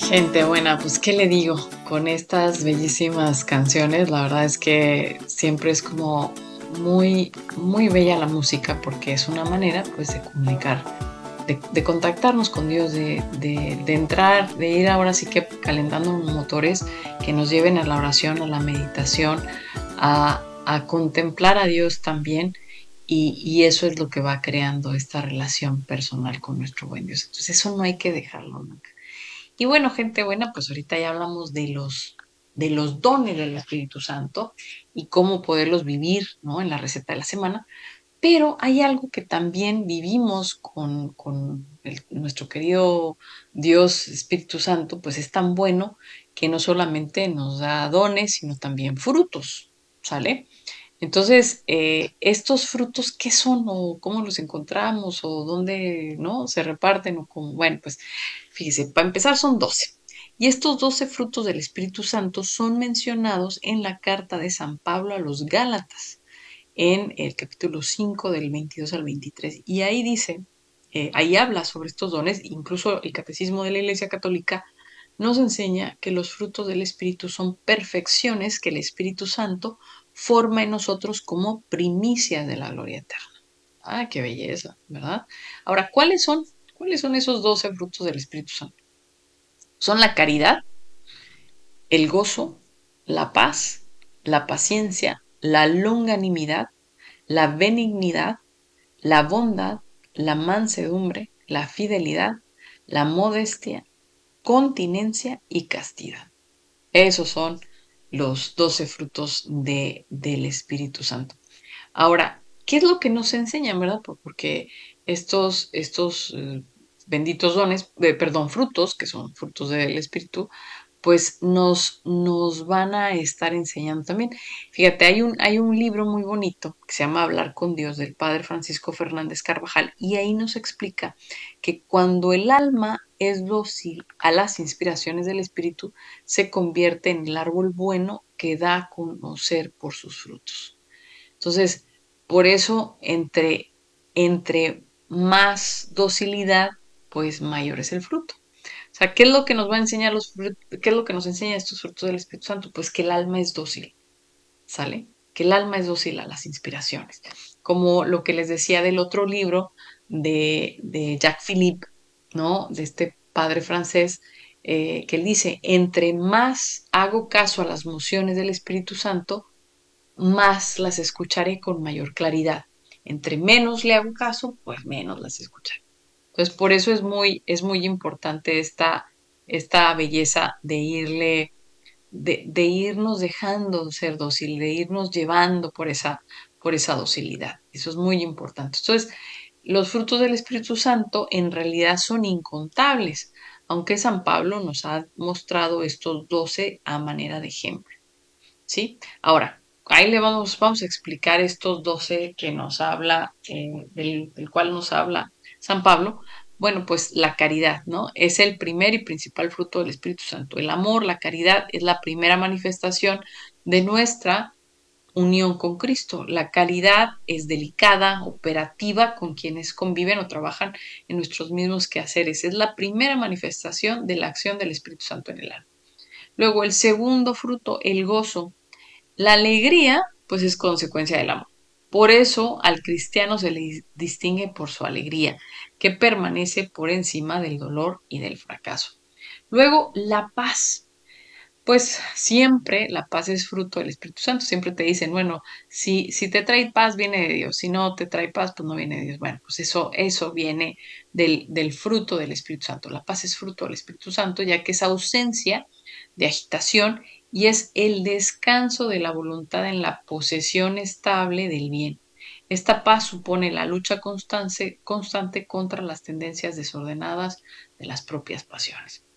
Gente buena, pues qué le digo, con estas bellísimas canciones, la verdad es que siempre es como muy bella la música porque es una manera pues de comunicar, de contactarnos con Dios, de entrar, de ir ahora sí que calentando los motores que nos lleven a la oración, a la meditación, a contemplar a Dios también. Y eso es lo que va creando esta relación personal con nuestro buen Dios. Entonces eso no hay que dejarlo nunca. Y bueno, gente buena, pues ahorita ya hablamos de los dones del Espíritu Santo y cómo poderlos vivir, ¿no? En la receta de la semana. Pero hay algo que también vivimos con nuestro querido Dios Espíritu Santo, pues es tan bueno que no solamente nos da dones, sino también frutos, ¿sale? Entonces, estos frutos, ¿qué son o cómo los encontramos o dónde, no, se reparten o cómo? Bueno, pues fíjese, para empezar son 12. Y estos 12 frutos del Espíritu Santo son mencionados en la carta de San Pablo a los Gálatas, en el capítulo 5 del 22 al 23. Y ahí dice, ahí habla sobre estos dones, incluso el Catecismo de la Iglesia Católica nos enseña que los frutos del Espíritu son perfecciones que el Espíritu Santo forma en nosotros como primicias de la gloria eterna. Ah, qué belleza, ¿verdad? Ahora, ¿cuáles son? ¿Cuáles son esos 12 frutos del Espíritu Santo? Son la caridad, el gozo, la paz, la paciencia, la longanimidad, la benignidad, la bondad, la mansedumbre, la fidelidad, la modestia, continencia y castidad. Esos son los 12 frutos del Espíritu Santo. Ahora, ¿qué es lo que nos enseñan, verdad? Porque estos benditos dones, perdón, frutos, que son frutos del Espíritu, pues nos van a estar enseñando también. Fíjate, hay un libro muy bonito que se llama Hablar con Dios del padre Francisco Fernández Carvajal y ahí nos explica que cuando el alma es dócil a las inspiraciones del Espíritu, se convierte en el árbol bueno que da a conocer por sus frutos. Entonces, por eso, entre más docilidad, pues mayor es el fruto. O sea, ¿qué es lo que nos va a enseñar qué es lo que nos enseña estos frutos del Espíritu Santo? Pues que el alma es dócil, ¿sale? Que el alma es dócil a las inspiraciones. Como lo que les decía del otro libro de Jacques Philippe, ¿no? De este padre francés, que él dice, entre más hago caso a las mociones del Espíritu Santo, más las escucharé con mayor claridad. Entre menos le hago caso, pues menos las escucharé. Entonces, por eso es muy importante esta belleza de irnos dejando ser dócil, de irnos llevando por esa docilidad. Eso es muy importante. Entonces, los frutos del Espíritu Santo en realidad son incontables, aunque San Pablo nos ha mostrado estos 12 a manera de ejemplo. ¿Sí? Ahora, ahí vamos a explicar estos 12 que nos habla, del cual nos habla San Pablo. Bueno, pues la caridad, ¿no? Es el primer y principal fruto del Espíritu Santo. El amor, la caridad, es la primera manifestación de nuestra unión con Cristo. La caridad es delicada, operativa con quienes conviven o trabajan en nuestros mismos quehaceres. Es la primera manifestación de la acción del Espíritu Santo en el alma. Luego, el segundo fruto, el gozo. La alegría, pues es consecuencia del amor. Por eso al cristiano se le distingue por su alegría, que permanece por encima del dolor y del fracaso. Luego, la paz. Pues siempre la paz es fruto del Espíritu Santo. Siempre te dicen, bueno, si te trae paz, viene de Dios. Si no te trae paz, pues no viene de Dios. Bueno, pues eso viene del fruto del Espíritu Santo. La paz es fruto del Espíritu Santo, ya que es ausencia de agitación y es el descanso de la voluntad en la posesión estable del bien. Esta paz supone la lucha constante contra las tendencias desordenadas de las propias pasiones.